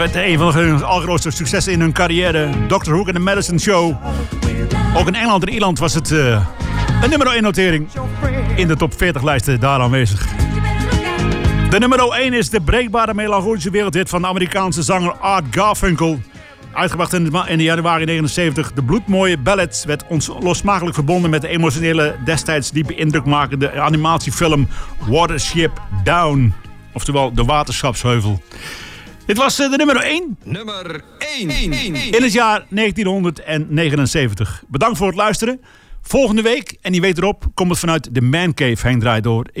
werd een van hun allergrootste successen in hun carrière. Dr. Hook en The Medicine Show. Ook in Engeland en Ierland was het een nummer 1 notering. In de top 40 lijsten daar aanwezig. De nummer 1 is de breekbare melancholische wereldhit van de Amerikaanse zanger Art Garfunkel. Uitgebracht in de januari 79. De bloedmooie ballad werd onlosmakelijk verbonden met de emotionele, destijds diepe indrukmakende animatiefilm Watership Down. Oftewel de Waterschapsheuvel. Dit was de nummer 1. Nummer 1. In het jaar 1979. Bedankt voor het luisteren. Volgende week, en die weet erop, komt het vanuit de Man Cave heen draait door.